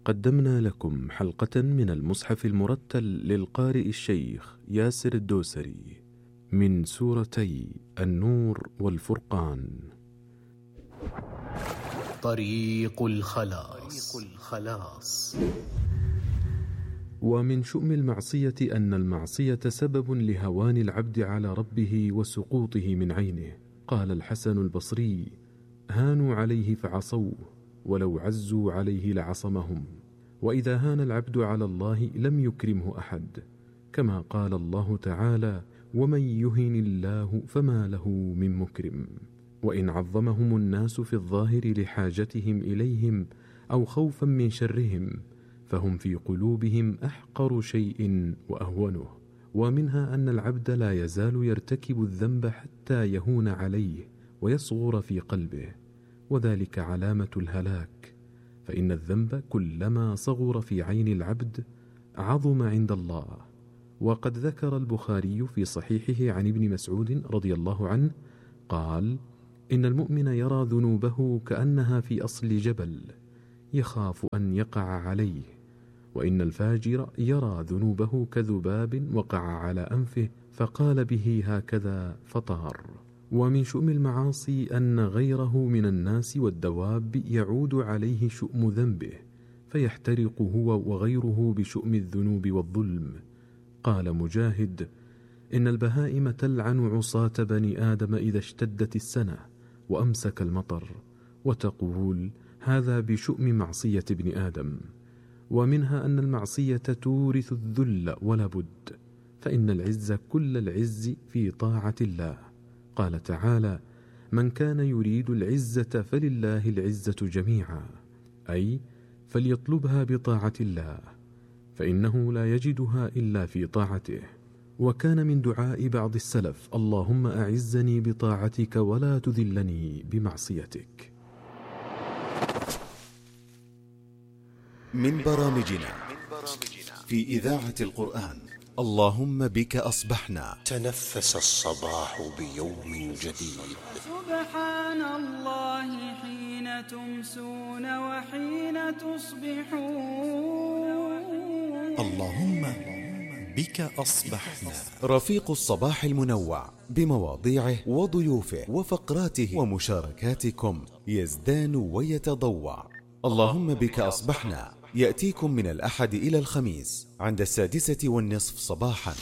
قدمنا لكم حلقة من المصحف المرتل للقارئ الشيخ ياسر الدوسري من سورتي النور والفرقان. طريق الخلاص. ومن شؤم المعصية أن المعصية سبب لهوان العبد على ربه وسقوطه من عينه. قال الحسن البصري: هانوا عليه فعصوه، ولو عزوا عليه لعصمهم. وإذا هان العبد على الله لم يكرمه أحد، كما قال الله تعالى: ومن يهن الله فما له من مكرم. وإن عظمهم الناس في الظاهر لحاجتهم إليهم أو خوفا من شرهم، فهم في قلوبهم أحقر شيء وأهونه. ومنها أن العبد لا يزال يرتكب الذنب حتى يهون عليه ويصغر في قلبه، وذلك علامة الهلاك، فإن الذنب كلما صغر في عين العبد عظم عند الله. وقد ذكر البخاري في صحيحه عن ابن مسعود رضي الله عنه قال: إن المؤمن يرى ذنوبه كأنها في أصل جبل يخاف أن يقع عليه، وإن الفاجر يرى ذنوبه كذباب وقع على أنفه فقال به هكذا فطار. ومن شؤم المعاصي أن غيره من الناس والدواب يعود عليه شؤم ذنبه فيحترق هو وغيره بشؤم الذنوب والظلم. قال مجاهد: إن البهائم تلعن عصاة بني آدم إذا اشتدت السنة وأمسك المطر، وتقول: هذا بشؤم معصية ابن آدم. ومنها أن المعصية تورث الذل ولا بد، فإن العز كل العز في طاعة الله. قال تعالى: من كان يريد العزة فلله العزة جميعا، أي فليطلبها بطاعة الله، فإنه لا يجدها إلا في طاعته. وكان من دعاء بعض السلف: اللهم أعزني بطاعتك ولا تذلني بمعصيتك. من برامجنا في إذاعة القرآن اللهم بك أصبحنا. تنفس الصباح بيوم جديد. سبحان الله حين تمسون وحين تصبحون. اللهم بك أصبحنا. رفيق الصباح المنوع بمواضيعه وضيوفه وفقراته ومشاركاتكم يزدان ويتضوع. اللهم بك أصبحنا يأتيكم من الأحد إلى الخميس عند 6:30 صباحا.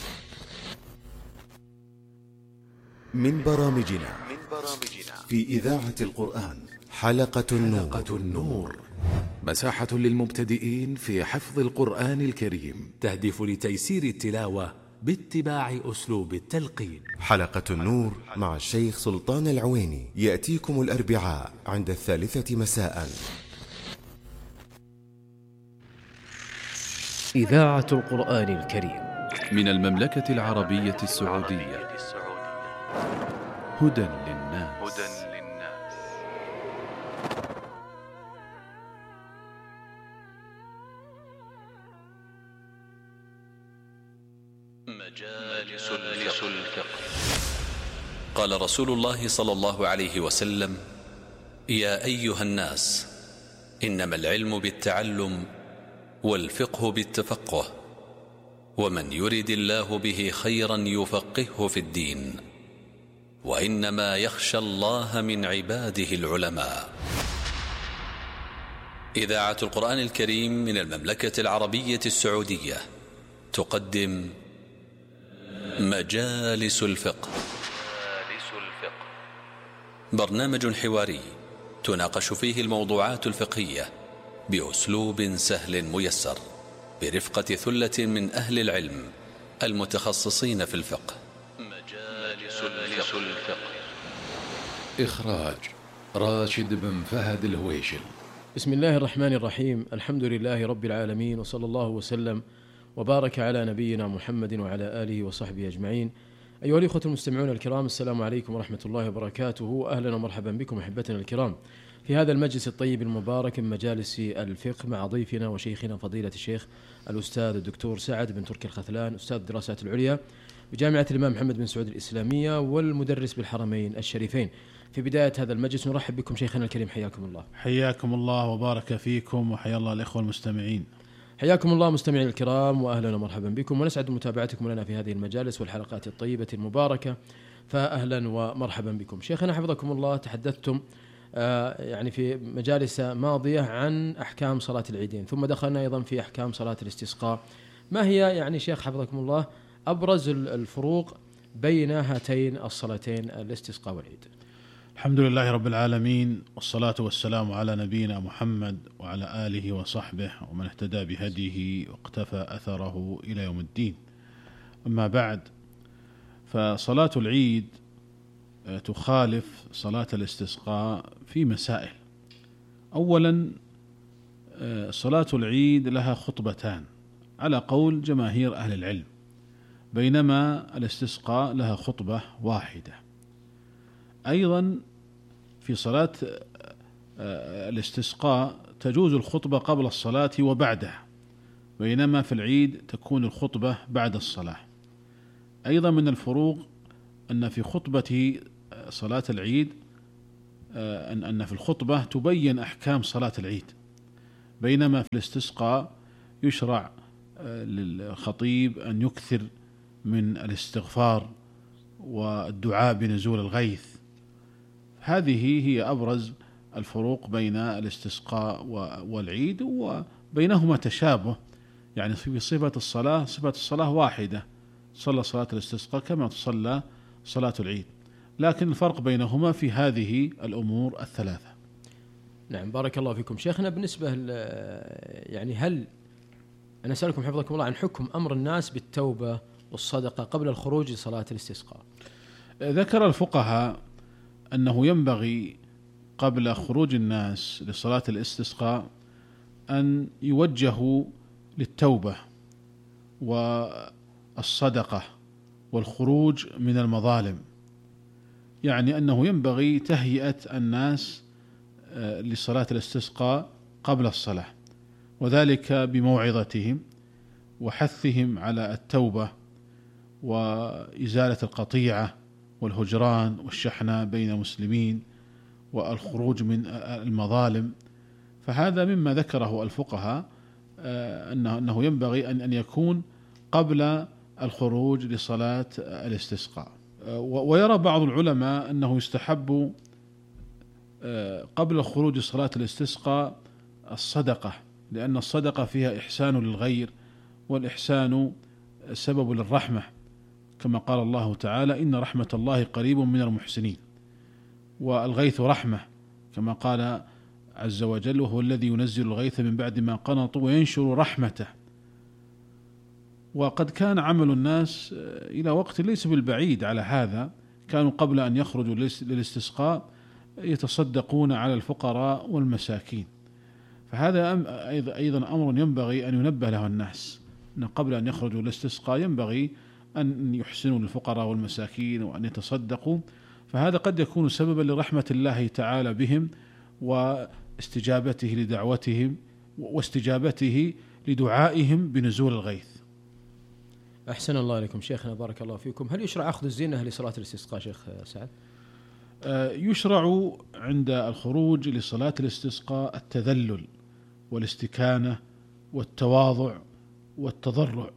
من برامجنا في إذاعة القرآن حلقة النور، مساحة للمبتدئين في حفظ القرآن الكريم، تهدف لتيسير التلاوة باتباع أسلوب التلقين. حلقة النور مع الشيخ سلطان العويني يأتيكم الأربعاء عند 3 مساء. إذاعة القرآن الكريم من المملكة العربية السعودية. هدى للناس. مجالس الفقه. قال رسول الله صلى الله عليه وسلم: يا أيها الناس، إنما العلم بالتعلم والفقه بالتفقه، ومن يرد الله به خيرا يفقهه في الدين، وإنما يخشى الله من عباده العلماء. إذاعة القرآن الكريم من المملكة العربية السعودية تقدم مجالس الفقه، برنامج حواري تناقش فيه الموضوعات الفقهية بأسلوب سهل ميسر، برفقة ثلة من أهل العلم المتخصصين في الفقه. مجالس الفقه. إخراج راشد بن فهد الهويشل. بسم الله الرحمن الرحيم. الحمد لله رب العالمين، وصلى الله وسلم وبارك على نبينا محمد وعلى آله وصحبه أجمعين. أيها الأخوة المستمعون الكرام، السلام عليكم ورحمة الله وبركاته. أهلا ومرحبا بكم أحبتنا الكرام في هذا المجلس الطيب المبارك من مجالس الفقه مع ضيفنا وشيخنا فضيلة الشيخ الأستاذ الدكتور سعد بن تركي الخثلان، أستاذ الدراسات العليا بجامعة الإمام محمد بن سعود الإسلامية والمدرس بالحرمين الشريفين. في بداية هذا المجلس نرحب بكم شيخنا الكريم، حياكم الله. حياكم الله وبارك فيكم، وحيا الله الإخوة المستمعين. حياكم الله مستمعين الكرام، وأهلا ومرحبا بكم، ونسعد متابعتكم لنا في هذه المجالس والحلقات الطيبة المباركة، فأهلا ومرحبا بكم. شيخنا حفظكم الله، تحدثتم يعني في مجالس ماضية عن أحكام صلاة العيدين، ثم دخلنا أيضا في أحكام صلاة الاستسقاء. ما هي يعني شيخ حفظكم الله أبرز الفروق بين هاتين الصلاتين الاستسقاء والعيد؟ الحمد لله رب العالمين، والصلاة والسلام على نبينا محمد وعلى آله وصحبه ومن اهتدى بهديه واقتفى أثره إلى يوم الدين. أما بعد، فصلاة العيد تخالف صلاة الاستسقاء في مسائل. أولا، صلاة العيد لها خطبتان على قول جماهير أهل العلم، بينما الاستسقاء لها خطبة واحدة. أيضا في صلاة الاستسقاء تجوز الخطبة قبل الصلاة وبعدها، بينما في العيد تكون الخطبة بعد الصلاة. أيضا من الفروق أن في خطبة صلاة العيد أن في الخطبة تبين أحكام صلاة العيد، بينما في الاستسقاء يشرع للخطيب أن يكثر من الاستغفار والدعاء بنزول الغيث. هذه هي أبرز الفروق بين الاستسقاء والعيد، وبينهما تشابه، يعني في صفة الصلاة، صفة الصلاة واحدة، صلى صلاة الاستسقاء كما تصلى صلاة العيد، لكن الفرق بينهما في هذه الأمور الثلاثة. نعم، بارك الله فيكم. شيخنا بالنسبة يعني هل أنا أسألكم حفظكم الله عن حكم أمر الناس بالتوبة والصدقة قبل الخروج لصلاة الاستسقاء؟ ذكر الفقهاء أنه ينبغي قبل خروج الناس لصلاة الاستسقاء أن يوجهوا للتوبة والصدقة والخروج من المظالم، يعني أنه ينبغي تهيئة الناس لصلاة الاستسقاء قبل الصلاة، وذلك بموعظتهم وحثهم على التوبة وإزالة القطيعة والهجران والشحنة بين المسلمين والخروج من المظالم. فهذا مما ذكره الفقهاء أنه ينبغي أن يكون قبل الخروج لصلاة الاستسقاء. ويرى بعض العلماء أنه يستحب قبل الخروج لصلاة الاستسقاء الصدقة، لأن الصدقة فيها إحسان للغير، والإحسان سبب للرحمة، كما قال الله تعالى: إن رحمة الله قريب من المحسنين. والغيث رحمة، كما قال عز وجل: وهو الذي ينزل الغيث من بعد ما قنطوا وينشر رحمته. وقد كان عمل الناس إلى وقت ليس بالبعيد على هذا، كانوا قبل أن يخرجوا للاستسقاء يتصدقون على الفقراء والمساكين. فهذا أيضا أمر ينبغي أن ينبه له الناس، أن قبل أن يخرجوا للاستسقاء ينبغي أن يحسنوا للفقراء والمساكين وأن يتصدقوا، فهذا قد يكون سببا لرحمة الله تعالى بهم واستجابته لدعوتهم واستجابته لدعائهم بنزول الغيث. أحسن الله إليكم شيخنا، بارك الله فيكم. هل يشرع أخذ الزينة لصلاة الاستسقاء شيخ سعد؟ يشرع عند الخروج لصلاة الاستسقاء التذلل والاستكانة والتواضع والتضرع،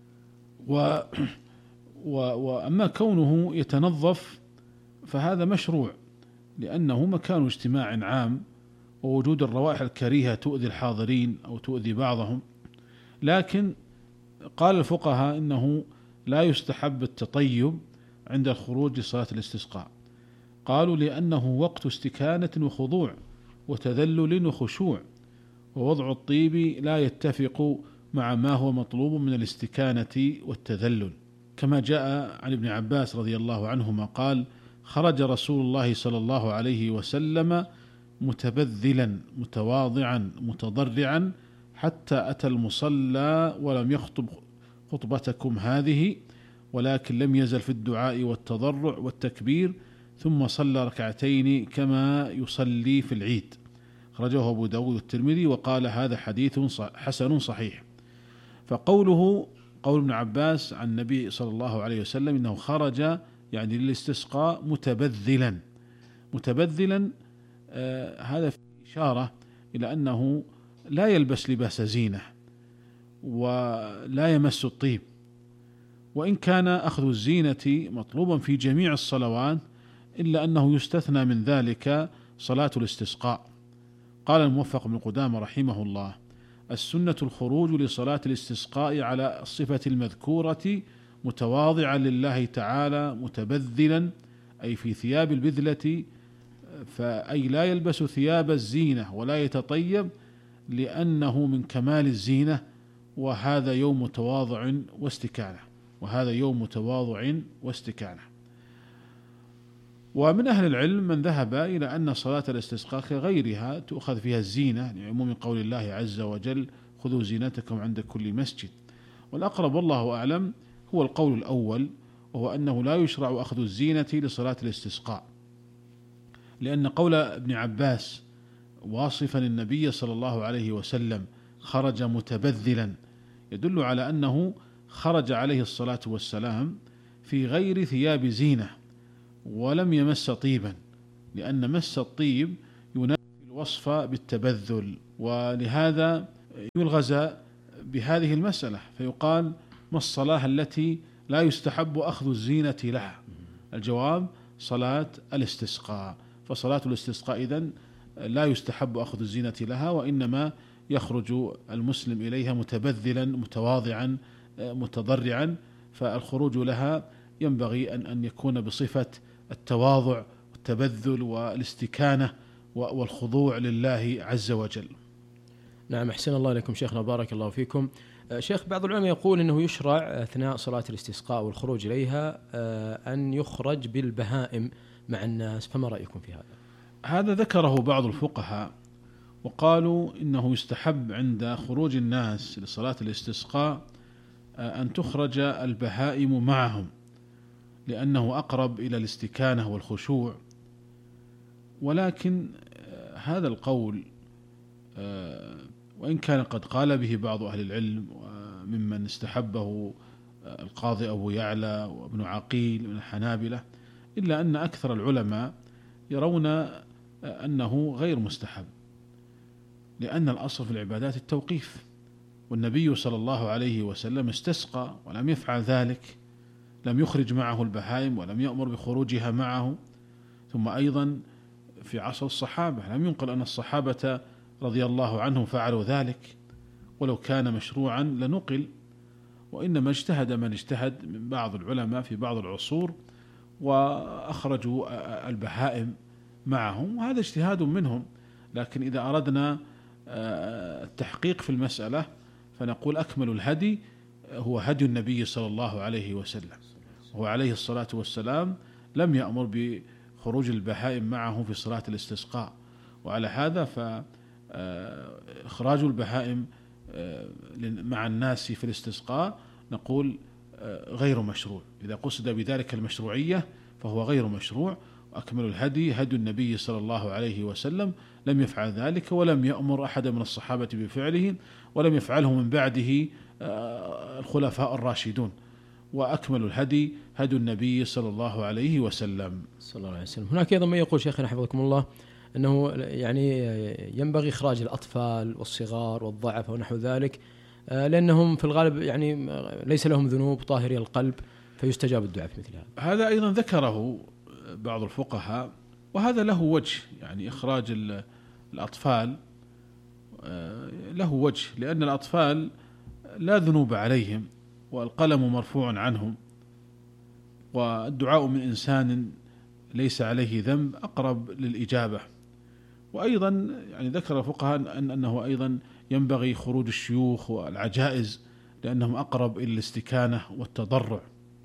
وأما كونه يتنظف فهذا مشروع، لأنه مكان اجتماع عام، ووجود الروائح الكريهة تؤذي الحاضرين أو تؤذي بعضهم. لكن قال الفقهاء إنه لا يستحب التطيب عند الخروج لصلاة الاستسقاء، قالوا لأنه وقت استكانة وخضوع وتذلل وخشوع، ووضع الطيب لا يتفق مع ما هو مطلوب من الاستكانة والتذلل، كما جاء عن ابن عباس رضي الله عنهما قال: خرج رسول الله صلى الله عليه وسلم متبذلا متواضعا متضرعا حتى أتى المصلى ولم يخطب خطبتكم هذه، ولكن لم يزل في الدعاء والتضرع والتكبير، ثم صلى ركعتين كما يصلي في العيد. خرجه أبو داود والترمذي، وقال: هذا حديث حسن صحيح. فقوله قول ابن عباس عن النبي صلى الله عليه وسلم إنه خرج يعني للاستسقاء متبذلا، متبذلا، هذا في إشارة إلى أنه لا يلبس لباس زينة ولا يمس الطيب، وإن كان أخذ الزينة مطلوبا في جميع الصلوات إلا أنه يستثنى من ذلك صلاة الاستسقاء. قال الموفق بن قدامة رحمه الله: السنة الخروج لصلاة الاستسقاء على الصفة المذكورة متواضعا لله تعالى متبذلا، أي في ثياب البذلة، فأي لا يلبس ثياب الزينة ولا يتطيب لأنه من كمال الزينة، وهذا يوم تواضع واستكانة، وهذا يوم تواضع واستكانة. ومن أهل العلم من ذهب إلى أن صلاة الاستسقاء كغيرها تؤخذ فيها الزينة لعموم قول الله عز وجل: خذوا زينتكم عند كل مسجد. والأقرب والله أعلم هو القول الأول، وهو أنه لا يشرع أخذ الزينة لصلاة الاستسقاء، لأن قول ابن عباس واصفا النبي صلى الله عليه وسلم خرج متبذلا يدل على أنه خرج عليه الصلاة والسلام في غير ثياب زينة ولم يمس طيبا، لأن مس الطيب ينافي الوصف بالتبذل، ولهذا يلغز بهذه المسألة فيقال: ما الصلاة التي لا يستحب أخذ الزينة لها؟ الجواب: صلاة الاستسقاء. فصلاة الاستسقاء إذن لا يستحب أخذ الزينة لها، وإنما يخرج المسلم إليها متبذلا متواضعا متضرعا، فالخروج لها ينبغي أن يكون بصفة التواضع والتبذل والاستكانة والخضوع لله عز وجل. نعم، أحسن الله إليكم شيخنا، بارك الله فيكم. شيخ، بعض العلماء يقول أنه يشرع أثناء صلاة الاستسقاء والخروج إليها أن يخرج بالبهائم مع الناس، فما رأيكم في هذا؟ هذا ذكره بعض الفقهاء وقالوا إنه يستحب عند خروج الناس لصلاة الاستسقاء أن تخرج البهائم معهم، لأنه أقرب إلى الاستكانة والخشوع. ولكن هذا القول وإن كان قد قال به بعض أهل العلم ممن استحبه القاضي أبو يعلى وابن عقيل من الحنابلة، إلا أن أكثر العلماء يرون أنه غير مستحب، لأن الأصل في العبادات التوقيف، والنبي صلى الله عليه وسلم استسقى ولم يفعل ذلك، لم يخرج معه البهائم ولم يأمر بخروجها معه. ثم أيضا في عصر الصحابة لم ينقل أن الصحابة رضي الله عنهم فعلوا ذلك، ولو كان مشروعا لنقل، وإنما اجتهد من اجتهد من بعض العلماء في بعض العصور وأخرجوا البهائم معهم، وهذا اجتهاد منهم. لكن إذا أردنا التحقيق في المسألة فنقول: أكمل الهدي هو هدي النبي صلى الله عليه وسلم، وهو عليه الصلاة والسلام لم يأمر بخروج البهائم معه في صلاة الاستسقاء. وعلى هذا فإخراج البهائم مع الناس في الاستسقاء نقول غير مشروع. إذا قصد بذلك المشروعية فهو غير مشروع، وأكمل الهدي هدي النبي صلى الله عليه وسلم، لم يفعل ذلك ولم يأمر أحد من الصحابة بفعله، ولم يفعله من بعده الخلفاء الراشدون. وأكمل الهدي هدي النبي صلى الله عليه وسلم. صلى الله عليه وسلم. هناك أيضا ما يقول شيخنا حفظكم الله أنه يعني ينبغي إخراج الأطفال والصغار والضعف ونحو ذلك، لأنهم في الغالب يعني ليس لهم ذنوب، طاهري القلب، فيستجاب الدعاء في مثل هذا. هذا أيضا ذكره بعض الفقهاء، وهذا له وجه، يعني إخراج الأطفال له وجه، لأن الأطفال لا ذنوب عليهم والقلم مرفوع عنهم، والدعاء من إنسان ليس عليه ذنب أقرب للإجابة. وأيضا يعني ذكر الفقهاء أنه أيضا ينبغي خروج الشيوخ والعجائز، لأنهم أقرب إلى الاستكانة والتضرع.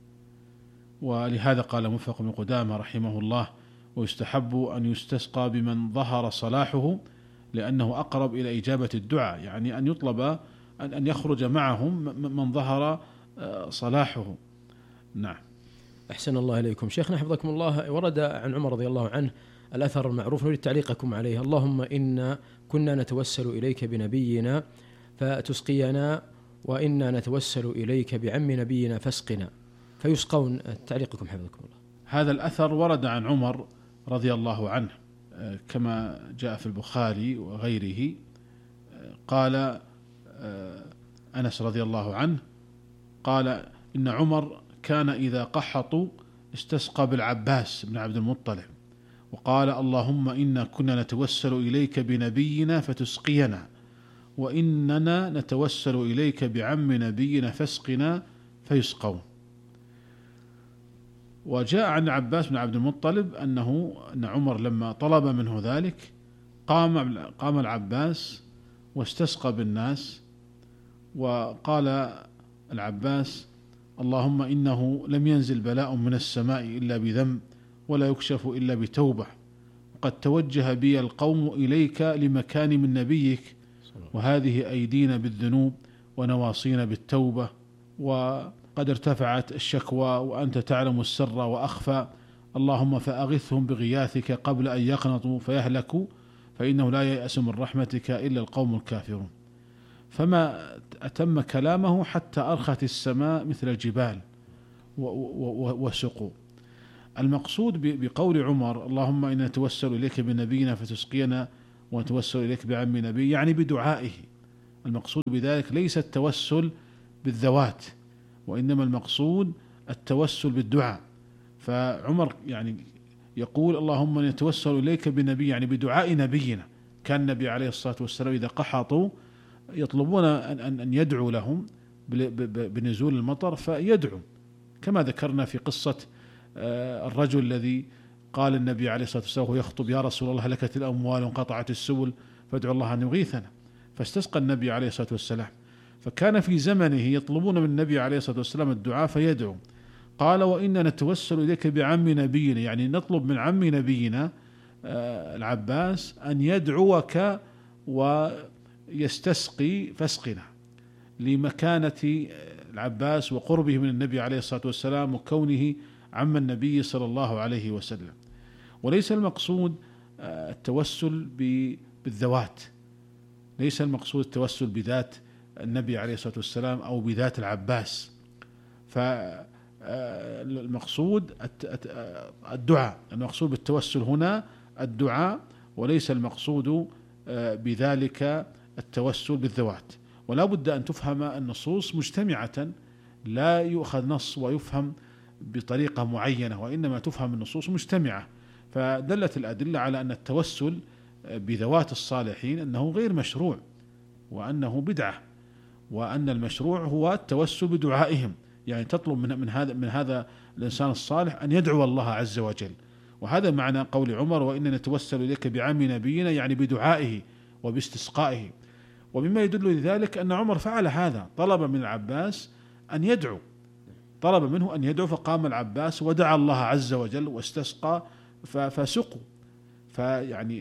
ولهذا قال موفق بن قدامة رحمه الله: ويستحب أن يستسقى بمن ظهر صلاحه، لأنه أقرب إلى إجابة الدعاء، يعني أن يطلب أن يخرج معهم من ظهر صلاحه. نعم. أحسن الله إليكم شيخنا حفظكم الله. ورد عن عمر رضي الله عنه الأثر المعروف، نريد تعليقكم عليه: اللهم إنا كنا نتوسل إليك بنبينا فتسقينا، وإنا نتوسل إليك بعم نبينا فاسقنا، فيسقون. تعليقكم حفظكم الله. هذا الأثر ورد عن عمر رضي الله عنه، كما جاء في البخاري وغيره. قال أنس رضي الله عنه قال إن عمر كان إذا قحطوا استسقى بالعباس بن عبد المطلب وقال اللهم إنا كنا نتوسل إليك بنبينا فتسقينا، وإننا نتوسل إليك بعم نبينا فاسقنا فيسقون. وجاء عن العباس بن عبد المطلب أن عمر لما طلب منه ذلك قام العباس واستسقى بالناس، وقال العباس اللهم إنه لم ينزل بلاء من السماء إلا بذنب ولا يكشف إلا بتوبة، وقد توجه بي القوم إليك لمكان من نبيك، وهذه أيدينا بالذنوب ونواصينا بالتوبة، وقد ارتفعت الشكوى وأنت تعلم السر وأخفى، اللهم فأغثهم بغياثك قبل أن يقنطوا فيهلكوا، فإنه لا ييأس من رحمتك إلا القوم الكافرون. فما أتم كلامه حتى أرخت السماء مثل الجبال وسقوا. المقصود بقول عمر اللهم إنا نتوسل إليك بنبينا فتسقينا ونتوسل إليك بعم نبي، يعني بدعائه. المقصود بذلك ليس التوسل بالذوات، وإنما المقصود التوسل بالدعاء. فعمر يعني يقول اللهم نتوسل إليك بنبي، يعني بدعاء نبينا. كان النبي عليه الصلاة والسلام إذا قحطوا يطلبون أن يدعو لهم بنزول المطر فيدعو، كما ذكرنا في قصة الرجل الذي قال النبي عليه الصلاة والسلام يخطب يا رسول الله هلكت الأموال وانقطعت السبل فادعو الله أن يغيثنا، فاستسقى النبي عليه الصلاة والسلام. فكان في زمنه يطلبون من النبي عليه الصلاة والسلام الدعاء فيدعو. قال وإنا نتوسل إليك بعم نبينا، يعني نطلب من عم نبينا العباس أن يدعوك ويستسقي فاسقنا، لمكانة العباس وقربه من النبي عليه الصلاة والسلام وكونه عم النبي صلى الله عليه وسلم. وليس المقصود التوسل بالذوات، ليس المقصود التوسل بذات النبي عليه الصلاة والسلام أو بذات العباس، فالمقصود الدعاء. المقصود بالتوسل هنا الدعاء، وليس المقصود بذلك التوسل بالذوات. ولا بد أن تفهم النصوص مجتمعة، لا يؤخذ نص ويفهم بطريقة معينة، وإنما تفهم النصوص مجتمعة. فدلت الأدلة على أن التوسل بذوات الصالحين أنه غير مشروع، وأنه بدعة، وأن المشروع هو التوسل بدعائهم، يعني تطلب من هذا الإنسان الصالح أن يدعو الله عز وجل. وهذا معنى قول عمر وإننا نتوسل إليك بعم نبينا، يعني بدعائه وباستسقائه. ومما يدل لذلك أن عمر فعل هذا، طلب من العباس أن يدعو، طلب منه أن يدعو، فقام العباس ودعا الله عز وجل واستسقى فسقوا. فيعني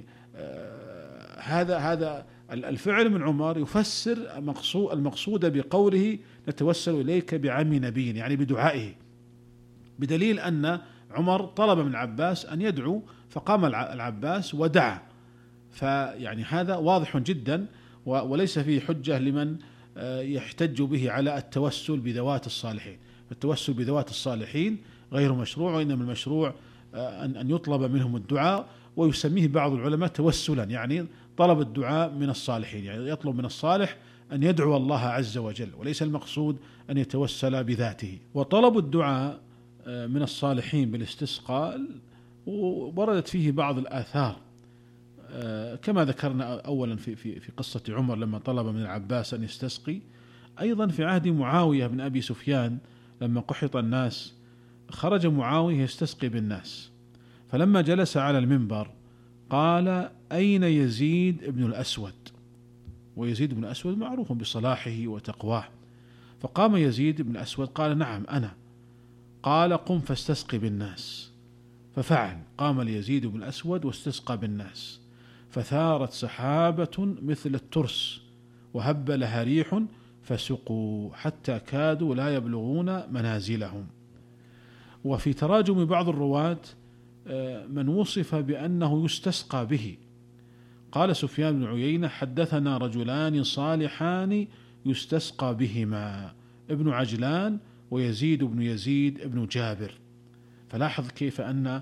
هذا الفعل من عمر يفسر المقصود بقوله نتوسل إليك بعم نبي، يعني بدعائه، بدليل أن عمر طلب من العباس أن يدعو فقام العباس ودعا. فيعني هذا واضح جدا، وليس فيه حجة لمن يحتج به على التوسل بذوات الصالحين. التوسل بذوات الصالحين غير مشروع، وإنما المشروع أن يطلب منهم الدعاء، ويسميه بعض العلماء توسلا، يعني طلب الدعاء من الصالحين، يعني يطلب من الصالح أن يدعو الله عز وجل، وليس المقصود أن يتوسل بذاته. وطلب الدعاء من الصالحين بالاستسقاء وردت فيه بعض الآثار، كما ذكرنا أولا في قصة عمر لما طلب من العباس أن يستسقي. أيضا في عهد معاوية بن أبي سفيان لما قحط الناس خرج معاوية يستسقي بالناس، فلما جلس على المنبر قال أين يزيد بن الأسود؟ ويزيد بن الأسود معروف بصلاحه وتقواه. فقام يزيد بن الأسود قال نعم أنا. قال قم فاستسقي بالناس، ففعل، قام اليزيد بن الأسود واستسقى بالناس، فثارت سحابة مثل الترس وهب لها ريح فسقوا حتى كادوا لا يبلغون منازلهم. وفي تراجم بعض الرواة من وصف بأنه يستسقى به. قال سفيان بن عيينة حدثنا رجلان صالحان يستسقى بهما، ابن عجلان ويزيد بن يزيد ابن جابر. فلاحظ كيف أن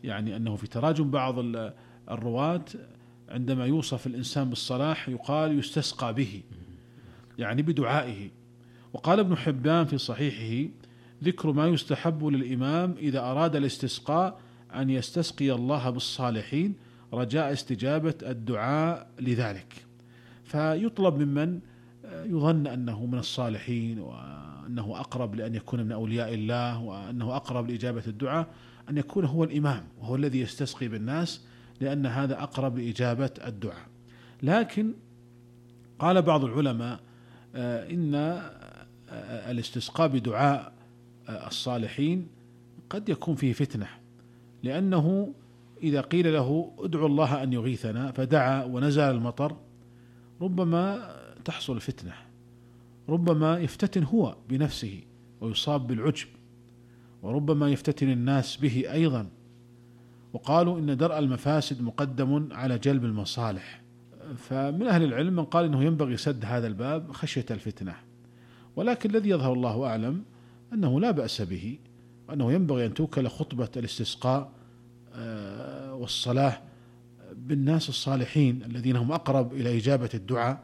يعني أنه في تراجم بعض الرواة عندما يوصف الإنسان بالصلاح يقال يستسقى به، يعني بدعائه. وقال ابن حبان في صحيحه: ذكر ما يستحب للإمام إذا أراد الاستسقاء أن يستسقي الله بالصالحين رجاء استجابة الدعاء لذلك. فيطلب ممن يظن أنه من الصالحين وأنه أقرب لأن يكون من أولياء الله وأنه أقرب لإجابة الدعاء أن يكون هو الإمام وهو الذي يستسقي بالناس، لأن هذا أقرب لإجابة الدعاء. لكن قال بعض العلماء إن الاستسقاء بدعاء الصالحين قد يكون فيه فتنة، لأنه إذا قيل له ادعو الله أن يغيثنا فدعا ونزل المطر ربما تحصل فتنة، ربما يفتتن هو بنفسه ويصاب بالعجب، وربما يفتتن الناس به أيضا. وقالوا إن درء المفاسد مقدم على جلب المصالح. فمن أهل العلم من قال إنه ينبغي سد هذا الباب خشية الفتنة، ولكن الذي يظهر الله أعلم أنه لا بأس به، وأنه ينبغي أن توكل خطبة الاستسقاء والصلاة بالناس الصالحين الذين هم أقرب إلى إجابة الدعاء،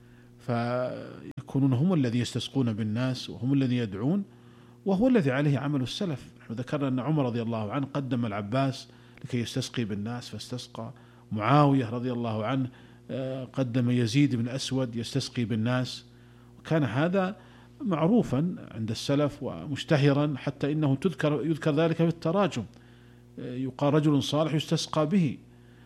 فيكونون هم الذي يستسقون بالناس وهم الذي يدعون، وهو الذي عليه عمل السلف. نحن ذكرنا أن عمر رضي الله عنه قدم العباس لكي يستسقي بالناس فاستسقى، معاوية رضي الله عنه قدم يزيد بن أسود يستسقي بالناس، وكان هذا معروفا عند السلف ومشتهرا، حتى إنه يذكر ذلك في التراجم، يقال رجل صالح يستسقى به.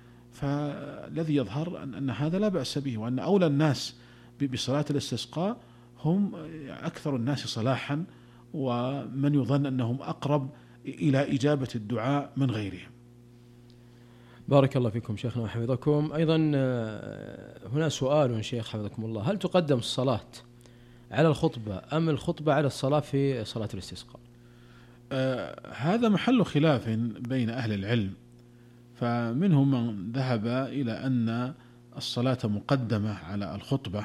فالذي يظهر أن هذا لا بأس به، وأن أولى الناس بصلاة الاستسقاء هم أكثر الناس صلاحا ومن يظن أنهم أقرب إلى إجابة الدعاء من غيرهم. بارك الله فيكم شيخنا وحفظكم. أيضا هنا سؤال شيخ حفظكم الله: هل تقدم الصلاة على الخطبة أم الخطبة على الصلاة في صلاة الاستسقاء؟ هذا محل خلاف بين أهل العلم، فمنهم من ذهب إلى أن الصلاة مقدمة على الخطبة،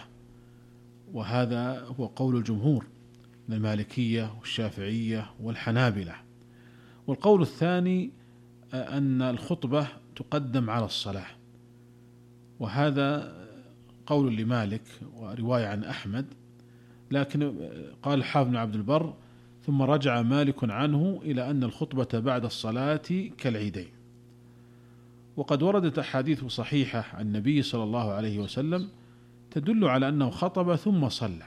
وهذا هو قول الجمهور من المالكية والشافعية والحنابلة. والقول الثاني أن الخطبة تقدم على الصلاة، وهذا قول لمالك ورواية عن أحمد، لكن قال الحافظ بن عبد البر: ثم رجع مالك عنه إلى أن الخطبة بعد الصلاة كالعيدين. وقد وردت أحاديث صحيحة عن النبي صلى الله عليه وسلم تدل على أنه خطب ثم صلى،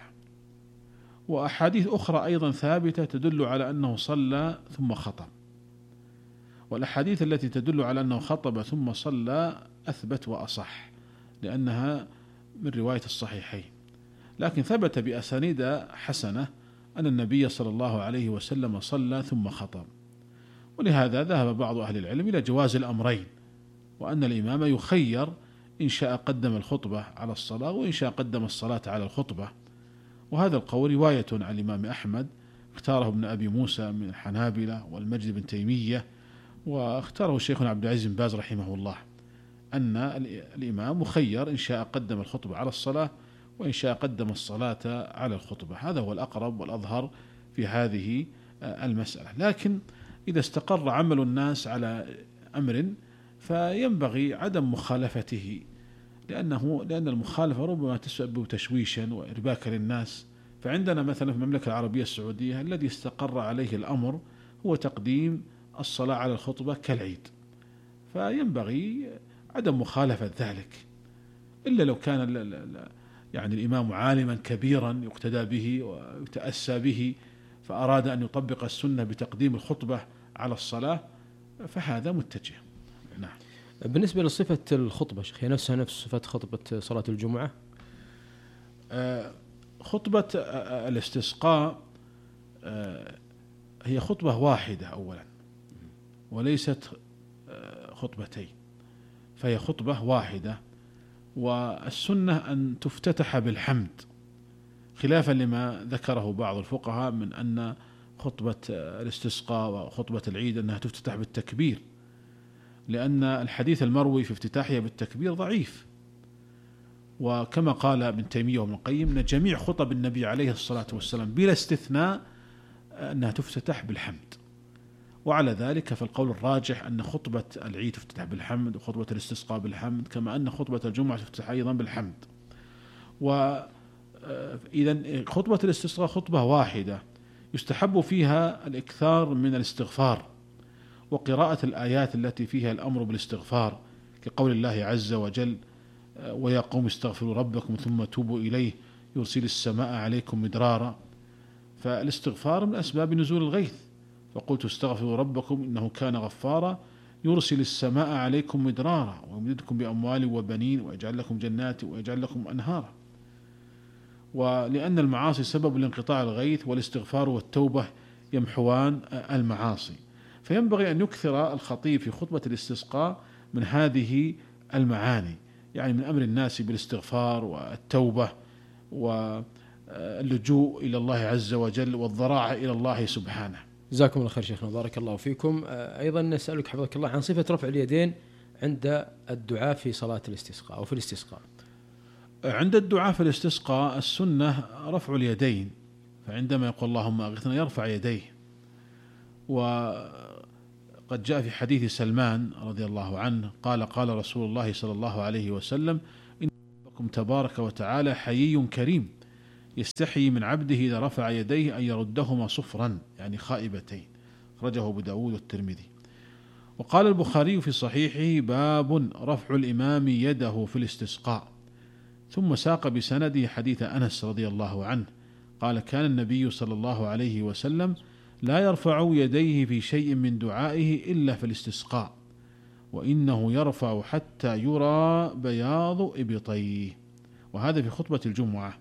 وأحاديث أخرى أيضا ثابتة تدل على أنه صلى ثم خطب. والأحاديث التي تدل على أنه خطب ثم صلى أثبت وأصح، لأنها من رواية الصحيحين، لكن ثبت بأسانيد حسنة أن النبي صلى الله عليه وسلم صلى ثم خطب. ولهذا ذهب بعض أهل العلم إلى جواز الأمرين، وأن الإمام يخير إن شاء قدم الخطبة على الصلاة وإن شاء قدم الصلاة على الخطبة. وهذا القول رواية عن الإمام أحمد، اختاره ابن أبي موسى من الحنابلة والمجد بن تيمية، واختاره شيخنا عبد العزيز بن باز رحمه الله، أن الإمام مخير إن شاء قدم الخطبة على الصلاة وإن شاء قدم الصلاة على الخطبة. هذا هو الأقرب والأظهر في هذه المسألة. لكن إذا استقر عمل الناس على أمر فينبغي عدم مخالفته، لأن المخالفة ربما تسبب تشويشا وإرباكا للناس. فعندنا مثلا في المملكة العربية السعودية الذي استقر عليه الأمر هو تقديم الصلاة على الخطبة كالعيد، فينبغي عدم مخالفة ذلك، إلا لو كان يعني الإمام عالما كبيرا يقتدى به ويتأسى به فأراد أن يطبق السنة بتقديم الخطبة على الصلاة، فهذا متجه. نعم. بالنسبة لصفة الخطبة شيخ، هي نفسها نفس صفة خطبة صلاة الجمعة؟ خطبة الاستسقاء هي خطبة واحدة أولا، وليست خطبتين، فهي خطبة واحدة، والسنة أن تفتتح بالحمد، خلافا لما ذكره بعض الفقهاء من أن خطبة الاستسقاء وخطبة العيد أنها تفتتح بالتكبير، لأن الحديث المروي في افتتاحها بالتكبير ضعيف. وكما قال ابن تيمية وابن القيم أن جميع خطب النبي عليه الصلاة والسلام بلا استثناء أنها تفتتح بالحمد. وعلى ذلك فالقول الراجح أن خطبة العيد تفتتح بالحمد، وخطبة الاستسقاء بالحمد، كما أن خطبة الجمعة تفتتح أيضا بالحمد. وإذا خطبة الاستسقاء خطبة واحدة يستحب فيها الإكثار من الاستغفار وقراءة الآيات التي فيها الأمر بالاستغفار، كقول الله عز وجل: ويا قوم استغفروا ربكم ثم توبوا إليه يرسل السماء عليكم مدرارا. فالاستغفار من أسباب نزول الغيث، فقلت استغفروا ربكم إنه كان غفارا يرسل السماء عليكم مدرارا ويمددكم بأموال وبنين ويجعل لكم جنات ويجعل لكم أنهارا. ولأن المعاصي سبب لانقطاع الغيث، والاستغفار والتوبة يمحوان المعاصي، فينبغي أن يكثر الخطيب في خطبة الاستسقاء من هذه المعاني، يعني من أمر الناس بالاستغفار والتوبة واللجوء إلى الله عز وجل والضراعة إلى الله سبحانه. جزاكم الله خير شيخنا، بارك الله فيكم. أيضا نسألك حفظك الله عن صفة رفع اليدين عند الدعاء في صلاة الاستسقاء أو في الاستسقاء. عند الدعاء في الاستسقاء السنة رفع اليدين، فعندما يقول اللهم أغثنا يرفع يديه. وقد جاء في حديث سلمان رضي الله عنه قال: قال رسول الله صلى الله عليه وسلم: إن ربكم تبارك وتعالى حيي كريم يستحيي من عبده إذا رفع يديه أن يردهما صفرا، يعني خائبتين. أخرجه أبو داود والترمذي. وقال البخاري في صحيحه: باب رفع الإمام يده في الاستسقاء. ثم ساق بسنده حديث أنس رضي الله عنه قال: كان النبي صلى الله عليه وسلم لا يرفع يديه في شيء من دعائه إلا في الاستسقاء، وإنه يرفع حتى يرى بياض إبطيه. وهذا في خطبة الجمعة.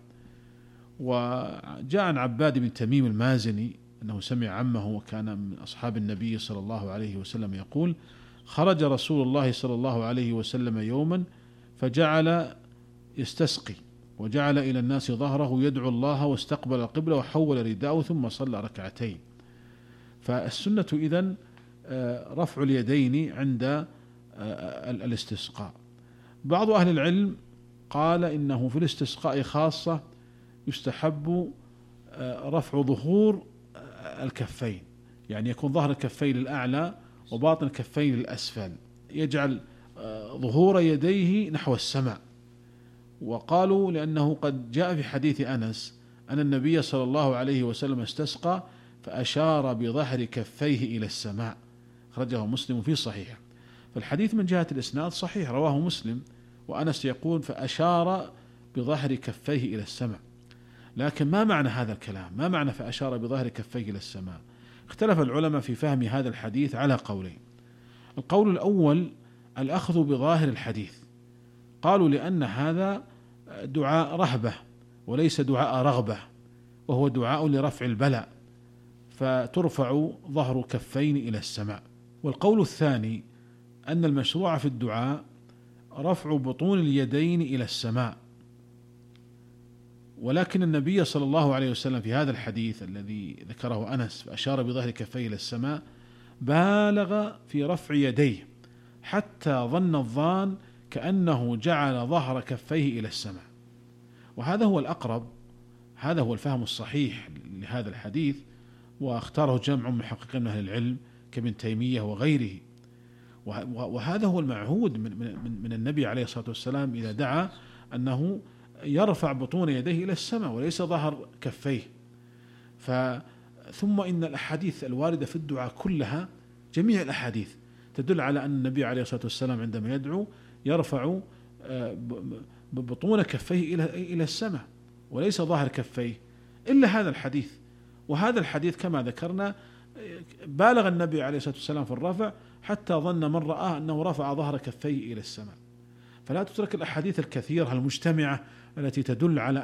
وجاء عن عباد بن تميم المازني أنه سمع عمه وكان من أصحاب النبي صلى الله عليه وسلم يقول: خرج رسول الله صلى الله عليه وسلم يوما فجعل يستسقي، وجعل إلى الناس ظهره يدعو الله، واستقبل القبلة وحول رداءه ثم صلى ركعتين. فالسنة إذن رفع اليدين عند الاستسقاء. بعض أهل العلم قال إنه في الاستسقاء خاصة يستحب رفع ظهور الكفين، يعني يكون ظهر الكفين للأعلى وباطن الكفين للأسفل، يجعل ظهور يديه نحو السماء. وقالوا لأنه قد جاء في حديث أنس أن النبي صلى الله عليه وسلم استسقى فأشار بظهر كفيه إلى السماء، أخرجه مسلم في صحيحه. فالحديث من جهة الإسناد صحيح، رواه مسلم، وأنس يقول فأشار بظهر كفيه إلى السماء. لكن ما معنى هذا الكلام؟ ما معنى فأشار بظهر كفيه إلى السماء؟ اختلف العلماء في فهم هذا الحديث على قولين. القول الأول الأخذ بظاهر الحديث، قالوا لأن هذا دعاء رهبة وليس دعاء رغبة، وهو دعاء لرفع البلاء، فترفع ظهر كفين إلى السماء. والقول الثاني أن المشروع في الدعاء رفع بطون اليدين إلى السماء، ولكن النبي صلى الله عليه وسلم في هذا الحديث الذي ذكره أنس فأشار بظهر كفيه إلى السماء بالغ في رفع يديه حتى ظن الظان كأنه جعل ظهر كفيه إلى السماء. وهذا هو الأقرب، هذا هو الفهم الصحيح لهذا الحديث، واختاره جمع محققين من أهل العلم كابن تيمية وغيره. وهذا هو المعهود من النبي عليه الصلاة والسلام إذا دعا أنه يرفع بطون يديه إلى السماء وليس ظهر كفيه. ثم إن الأحاديث الواردة في الدعاء كلها، جميع الأحاديث تدل على أن النبي عليه الصلاة والسلام عندما يدعو يرفع بطون كفيه إلى السماء وليس ظهر كفيه، إلا هذا الحديث. وهذا الحديث كما ذكرنا بالغ النبي عليه الصلاة والسلام في الرفع حتى ظن من رآه أنه رفع ظهر كفيه إلى السماء. فلا تترك الأحاديث الكثيرة المجتمعة التي تدل على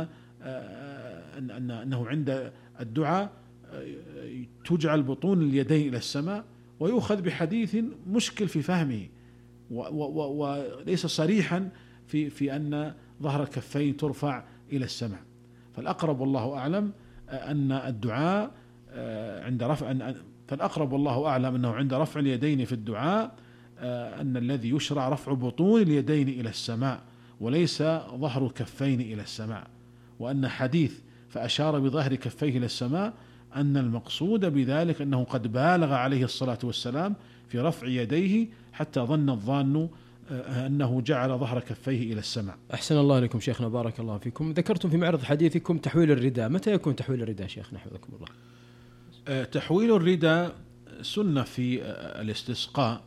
أنه عند الدعاء تجعل بطون اليدين إلى السماء، ويؤخذ بحديث مشكل في فهمه وليس صريحا في أن ظهر الكفين ترفع إلى السماء. فالأقرب والله أعلم أن الدعاء عند رفع، فالأقرب والله أعلم أنه عند رفع اليدين في الدعاء أن الذي يشرع رفع بطون اليدين إلى السماء وليس ظهر الكفين إلى السماء، وأن حديث فأشار بظهر كفيه إلى السماء أن المقصود بذلك أنه قد بالغ عليه الصلاة والسلام في رفع يديه حتى ظن الظان أنه جعل ظهر كفيه إلى السماء. أحسن الله لكم شيخنا، بارك الله فيكم. ذكرتم في معرض حديثكم تحويل الرداء، متى يكون تحويل الرداء شيخنا حفظكم الله؟ تحويل الرداء سنة في الاستسقاء،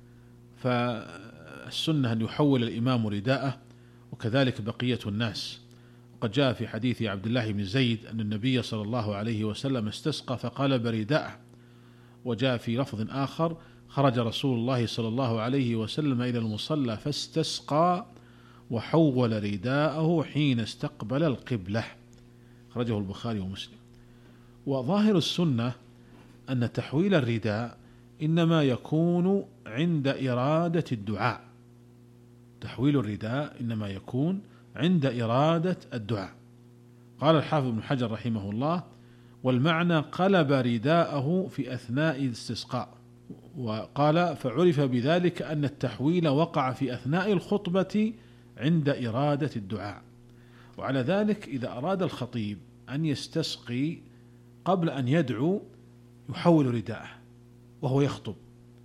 فالسنة أن يحول الإمام رداءه وكذلك بقية الناس. وقد جاء في حديث عبد الله بن زيد أن النبي صلى الله عليه وسلم استسقى فقلب رداءه. وجاء في لفظ آخر: خرج رسول الله صلى الله عليه وسلم إلى المصلى فاستسقى وحول رداءه حين استقبل القبلة. خرجه البخاري ومسلم. وظاهر السنة أن تحويل الرداء إنما يكون عند إرادة الدعاء. تحويل الرداء إنما يكون عند إرادة الدعاء. قال الحافظ ابن حجر رحمه الله: والمعنى قلب رداءه في أثناء الاستسقاء. وقال: فعرف بذلك أن التحويل وقع في أثناء الخطبة عند إرادة الدعاء. وعلى ذلك إذا أراد الخطيب أن يستسقي قبل أن يدعو يحول رداءه وهو يخطب.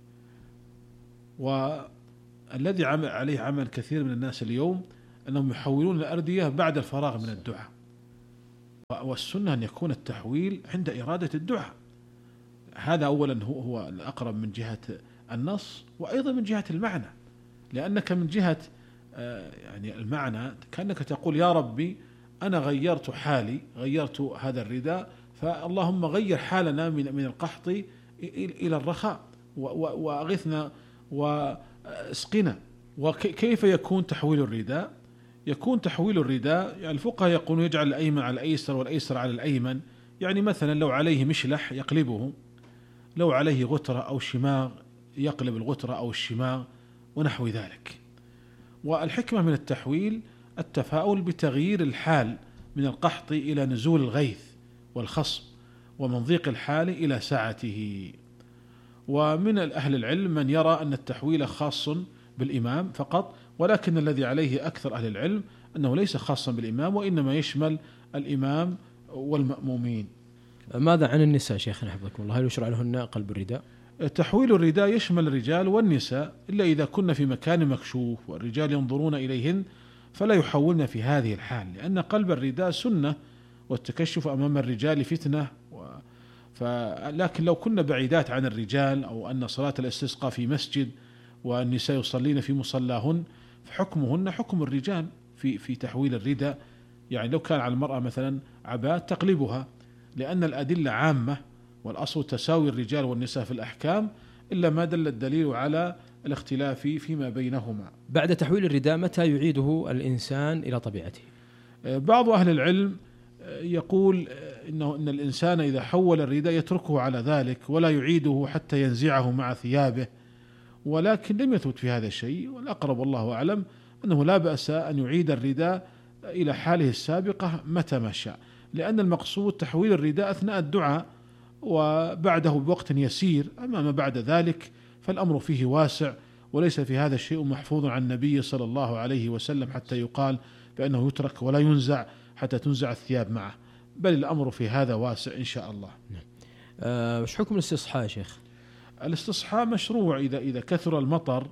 والذي عليه عمل كثير من الناس اليوم أنهم يحولون الأردية بعد الفراغ من الدعاء، والسنة أن يكون التحويل عند إرادة الدعاء. هذا أولا هو الأقرب من جهة النص، وأيضا من جهة المعنى، لأنك من جهة يعني المعنى كأنك تقول: يا ربي أنا غيرت حالي، غيرت هذا الرداء، فاللهم غير حالنا من القحط إلى الرخاء وأغثنا واسقنا. وكيف يكون تحويل الرداء؟ يكون تحويل الرداء يعني الفقهاء يقولون يجعل الأيمن على الأيسر والأيسر على الأيمن. يعني مثلا لو عليه مشلح يقلبه، لو عليه غترة أو شماغ يقلب الغترة أو الشماغ ونحو ذلك. والحكمة من التحويل التفاؤل بتغيير الحال من القحط إلى نزول الغيث والخصب، ومن ضيق الحال إلى سعته. ومن أهل العلم من يرى أن التحويل خاص بالإمام فقط، ولكن الذي عليه أكثر أهل العلم أنه ليس خاصا بالإمام، وإنما يشمل الإمام والمأمومين. ماذا عن النساء شيخنا حفظكم الله؟ هل يشرع لهن قلب الرداء؟ تحويل الرداء يشمل الرجال والنساء، إلا إذا كن في مكان مكشوف والرجال ينظرون إليهن فلا يحولن في هذه الحال، لأن قلب الرداء سنة، والتكشف أمام الرجال فتنة. لكن لو كنا بعيدات عن الرجال، أو أن صلاة الاستسقاء في مسجد والنساء يصلين في مصلاهن، فحكمهن حكم الرجال في تحويل الرداء. يعني لو كان على المرأة مثلا عباءة تقلبها، لأن الأدلة عامة، والأصل تساوي الرجال والنساء في الأحكام، إلا ما دل الدليل على الاختلاف فيما بينهما. بعد تحويل الرداء متى يعيده الإنسان إلى طبيعته؟ بعض أهل العلم يقول إن الإنسان إذا حول الرداء يتركه على ذلك ولا يعيده حتى ينزعه مع ثيابه، ولكن لم يثبت في هذا الشيء. والأقرب والله أعلم أنه لا بأس أن يعيد الرداء إلى حاله السابقة متى ما شاء، لأن المقصود تحويل الرداء أثناء الدعاء وبعده بوقت يسير. أما ما بعد ذلك فالأمر فيه واسع، وليس في هذا الشيء محفوظ عن النبي صلى الله عليه وسلم حتى يقال بأنه يترك ولا ينزع حتى تنزع الثياب معه، بل الأمر في هذا واسع إن شاء الله. وش حكم الاستصحاء شيخ؟ الاستصحاء مشروع إذا كثر المطر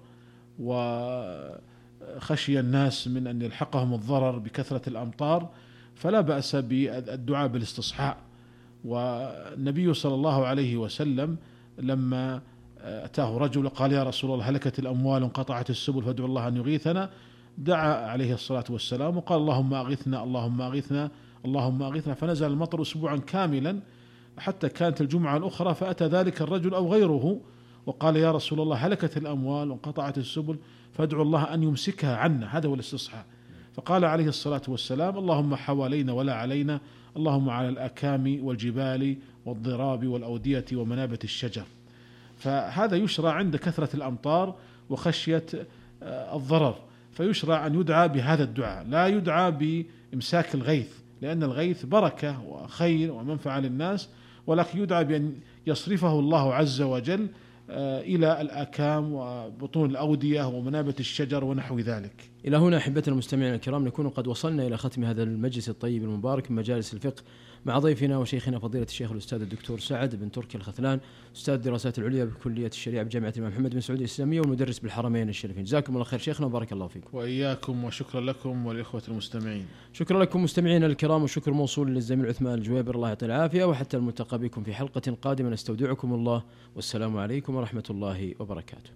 وخشي الناس من أن يلحقهم الضرر بكثرة الأمطار، فلا بأس بالدعاء بالاستصحاء. والنبي صلى الله عليه وسلم لما أتاه رجل قال: يا رسول الله هلكت الأموال وانقطعت السبل فادعو الله أن يغيثنا، دعا عليه الصلاة والسلام وقال: اللهم أغثنا اللهم أغثنا اللهم أغثنا، فنزل المطر أسبوعا كاملا حتى كانت الجمعة الأخرى، فأتى ذلك الرجل أو غيره وقال: يا رسول الله هلكت الأموال وانقطعت السبل فادعو الله أن يمسكها عنا. هذا هو الاستصحاء. فقال عليه الصلاة والسلام: اللهم حوالينا ولا علينا، اللهم على الأكام والجبال والضراب والأودية ومنابت الشجر. فهذا يشرع عند كثرة الأمطار وخشية الضرر، فيشرع أن يدعى بهذا الدعاء، لا يدعى بإمساك الغيث، لأن الغيث بركة وخير ومنفعة للناس، ولكن يدعى بأن يصرفه الله عز وجل إلى الأكام وبطون الأودية ومنابت الشجر ونحو ذلك. إلى هنا أحبتنا المستمعين الكرام نكون قد وصلنا إلى ختم هذا المجلس الطيب المبارك من مجالس الفقه مع ضيفنا وشيخنا فضيلة الشيخ الأستاذ الدكتور سعد بن تركي الخثلان، أستاذ الدراسات العليا بكلية الشريعة بجامعة الإمام محمد بن سعود الإسلامية والمدرس بالحرمين الشريفين. جزاكم الله خير شيخنا وبارك الله فيكم. وإياكم، وشكرا لكم والإخوة المستمعين. شكرا لكم مستمعينا الكرام، وشكر موصول للزميل عثمان الجويبر الله يعطيه العافية، وحتى الملتقى بكم في حلقة قادمة نستودعكم الله والسلام عليكم ورحمة الله وبركاته.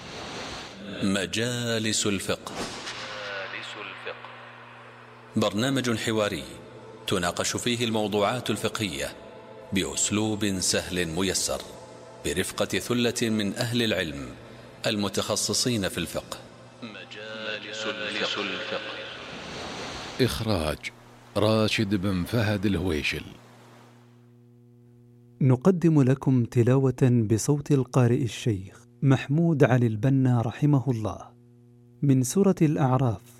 مجالس الفقه، برنامج حواري تناقش فيه الموضوعات الفقهية بأسلوب سهل ميسر برفقة ثلة من أهل العلم المتخصصين في الفقه. مجالس الفقه. إخراج راشد بن فهد الهويشل. نقدم لكم تلاوة بصوت القارئ الشيخ محمود علي البنا رحمه الله من سورة الأعراف